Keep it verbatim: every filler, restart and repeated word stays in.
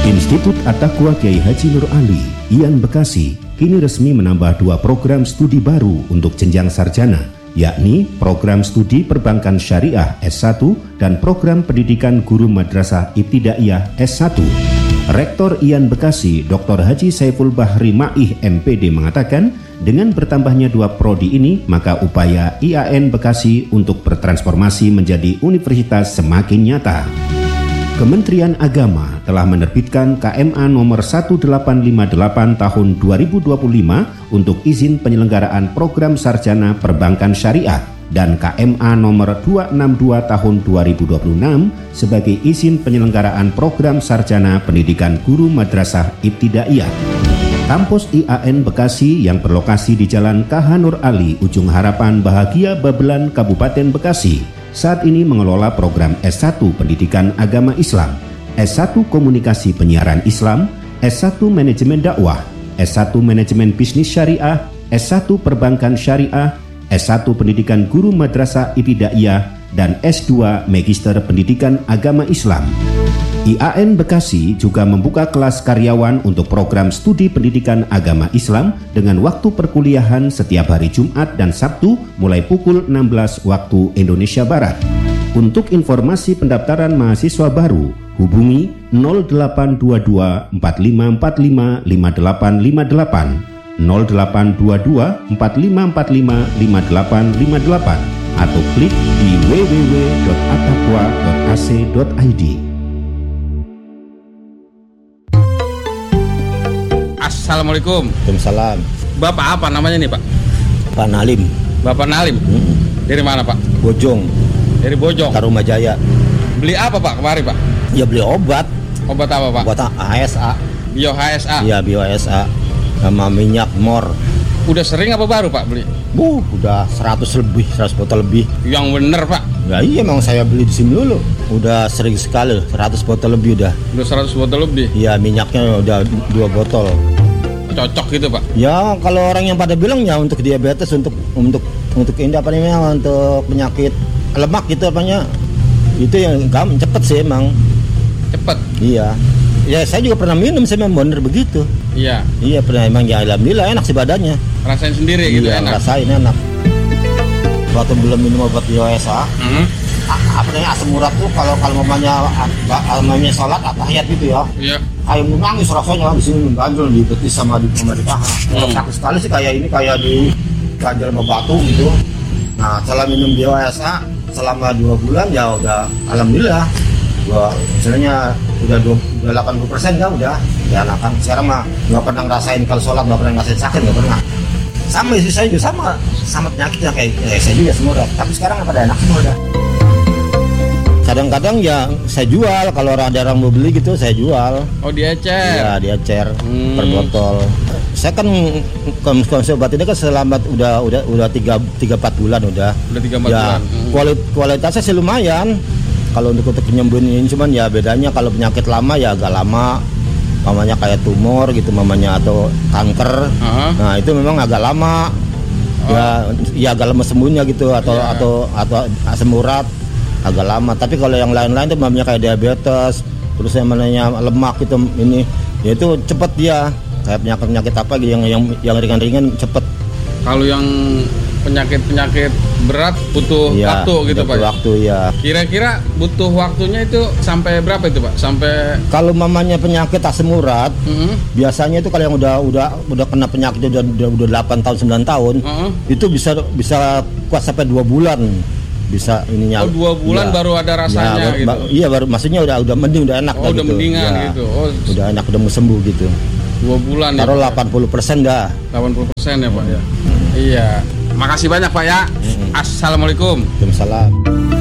Institut At-Taqwa Kiai Haji Nur Ali, I A N Bekasi, kini resmi menambah dua program studi baru untuk jenjang sarjana, yakni program studi Perbankan Syariah S satu dan program pendidikan Guru Madrasah Ibtidaiyah S satu. Rektor I A N Bekasi, Doktor Haji Saiful Bahri Ma'ih M P D mengatakan, dengan bertambahnya dua prodi ini, maka upaya I A N Bekasi untuk bertransformasi menjadi universitas semakin nyata. Kementerian Agama telah menerbitkan K M A nomor seribu delapan ratus lima puluh delapan tahun dua ribu dua puluh lima untuk izin penyelenggaraan program sarjana perbankan syariah dan K M A nomor dua ratus enam puluh dua tahun dua ribu dua puluh enam sebagai izin penyelenggaraan program sarjana pendidikan guru madrasah ibtidaiyah. Kampus I A N Bekasi yang berlokasi di Jalan K H Nur Ali, Ujung Harapan Bahagia, Babelan, Kabupaten Bekasi, saat ini mengelola program S satu Pendidikan Agama Islam, S satu Komunikasi Penyiaran Islam, S satu Manajemen Dakwah, S satu Manajemen Bisnis Syariah, S satu Perbankan Syariah, S satu Pendidikan Guru Madrasah Ibtidaiyah, dan S dua Magister Pendidikan Agama Islam. I A N Bekasi juga membuka kelas karyawan untuk program studi pendidikan agama Islam dengan waktu perkuliahan setiap hari Jumat dan Sabtu mulai pukul enam belas waktu Indonesia Barat. Untuk informasi pendaftaran mahasiswa baru, hubungi nol delapan dua dua empat lima empat lima lima delapan lima delapan, nol delapan dua dua empat lima empat lima lima delapan lima delapan atau klik di w w w titik attaqwa titik a c titik i d. Assalamualaikum. Waalaikumsalam. Bapak apa namanya nih Pak? Pak Nalim. Bapak Nalim? Hmm. Dari mana Pak? Bojong. Dari Bojong? Tarumajaya. Beli apa Pak kemarin Pak? Ya beli obat. Obat apa Pak? Obat H S A. Bio H S A? Iya Bio H S A. Sama minyak mor. Udah sering apa baru Pak beli? Bu, udah seratus lebih, seratus botol lebih. Yang bener Pak? Ya iya emang saya beli di sini dulu. Udah sering sekali, seratus botol lebih udah. Udah seratus botol lebih? Iya, minyaknya udah dua botol. Cocok gitu Pak? Ya kalau orang yang pada bilang ya untuk diabetes, untuk untuk untuk ini apa namanya, untuk penyakit lemak gitu apanya, itu yang gampang cepet sih emang. Cepet? Iya. Ya saya juga pernah minum, saya memang bener begitu. Iya. Iya pernah, emang ya alhamdulillah enak sih badannya. Rasain sendiri gitu iya, enak? Rasain enak. Waktu belum minum obat Bio H S A, mm-hmm. apa namanya asam urat tuh kalau kalau mamanya mamanya sholat tahiyat gitu ya. Iya. Kayak nangis rasanya di sini ganjel di betis sama di sama di paha. Kalau hmm. sakit sekali sih kayak ini kayak di ganjel sama batu gitu. Nah setelah minum Bio H S A selama dua bulan ya udah alhamdulillah. Gua misalnya udah delapan puluh persen kan udah ya enakan. Sekarang mah nggak pernah ngerasain kalau sholat, nggak pernah ngerasain sakit, nggak pernah. Sama istri saya juga sama sama penyakitnya kayak eh, saya juga semua udah. Tapi sekarang pada enak semua udah. Kadang-kadang ya saya jual, kalau ada orang mau beli gitu saya jual. Oh diecer? Iya diecer hmm. per botol. Saya kan konsumsi obat ini kan selama udah udah udah tiga tiga empat bulan udah. Udah tiga empat ya, bulan. Hmm. Kualit, kualitasnya sih lumayan. Kalau untuk untuk penyembuhan ini cuman ya bedanya kalau penyakit lama ya agak lama. Mamanya kayak tumor gitu mamanya atau kanker. Uh-huh. Nah itu memang agak lama. Oh. Ya ya agak lama sembuhnya gitu atau yeah. atau atau asam urat agak lama. Tapi kalau yang lain-lain itu mamanya kayak diabetes, terus yang namanya lemak gitu ini, ya itu cepet dia. Kayak penyakit-penyakit apa gitu yang yang yang ringan-ringan cepet. Kalau yang penyakit-penyakit berat butuh ya, waktu gitu Pak. Waktu ya. Kira-kira butuh waktunya itu sampai berapa itu Pak? Sampai kalau mamanya penyakit asam urat, mm-hmm. biasanya itu kalau yang udah udah udah kena penyakit udah udah, udah delapan tahun sembilan tahun, uh-huh. itu bisa bisa kuat sampai dua bulan. Bisa ininya. Oh dua bulan ya. Baru ada rasanya ya, baru, gitu. Iya baru maksudnya udah udah mending udah enak. Oh udah gitu. mendingan ya, gitu. Oh udah enak udah mau sembuh gitu. Dua bulan. Taruh ya, delapan puluh persen dah. delapan puluh persen ya Pak ya. Hmm. Iya. Makasih banyak Pak ya. Hmm. Assalamualaikum. Waalaikumsalam.